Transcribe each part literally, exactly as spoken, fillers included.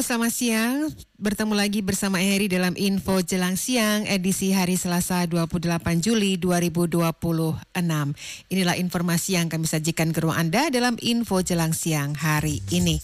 selamat siang. Bertemu lagi bersama Eri dalam Info Jelang Siang edisi hari Selasa dua puluh delapan Juli dua ribu dua puluh enam. Inilah informasi yang kami sajikan ke ruang Anda dalam Info Jelang Siang hari ini.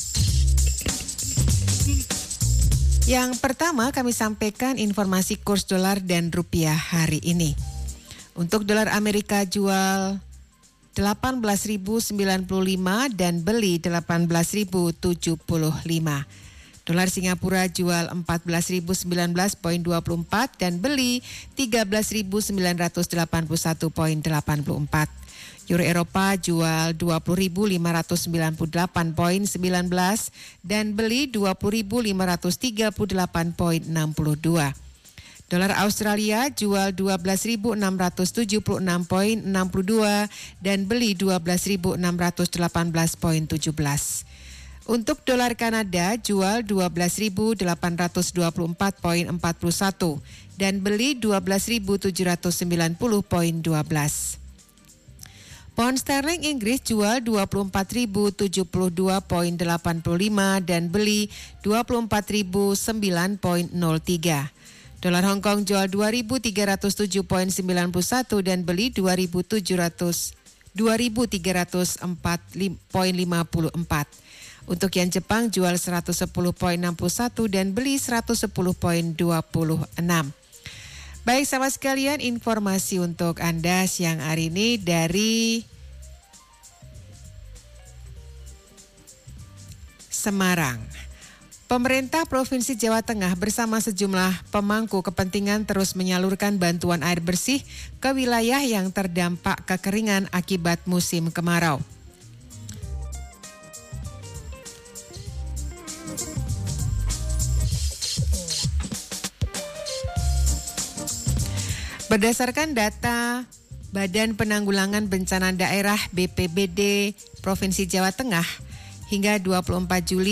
Yang pertama kami sampaikan informasi kurs dolar dan rupiah hari ini. Untuk dolar Amerika jual delapan belas ribu sembilan puluh lima dan beli delapan belas ribu tujuh puluh lima. Dolar Singapura jual empat belas ribu sembilan belas koma dua puluh empat dan beli tiga belas ribu sembilan ratus delapan puluh satu koma delapan puluh empat. Euro Eropa jual dua puluh ribu lima ratus sembilan puluh delapan koma satu sembilan dan beli dua puluh ribu lima ratus tiga puluh delapan koma enam dua. Dolar Australia jual dua belas ribu enam ratus tujuh puluh enam koma enam dua dan beli dua belas ribu enam ratus delapan belas koma tujuh belas. Untuk dolar Kanada jual dua belas ribu delapan ratus dua puluh empat koma empat satu dan beli dua belas ribu tujuh ratus sembilan puluh koma dua belas. Pound sterling Inggris jual dua puluh empat ribu tujuh puluh dua koma delapan lima dan beli dua puluh empat ribu sembilan koma nol tiga. Dolar Hong Kong jual dua ribu tiga ratus tujuh koma sembilan satu dan beli dua ribu tiga ratus empat koma lima empat. Untuk yen Jepang jual seratus sepuluh koma enam satu dan beli seratus sepuluh koma dua enam. Baik sahabat sekalian, informasi untuk Anda siang hari ini dari Semarang. Pemerintah Provinsi Jawa Tengah bersama sejumlah pemangku kepentingan terus menyalurkan bantuan air bersih ke wilayah yang terdampak kekeringan akibat musim kemarau. Berdasarkan data Badan Penanggulangan Bencana Daerah B P B D Provinsi Jawa Tengah, hingga dua puluh empat Juli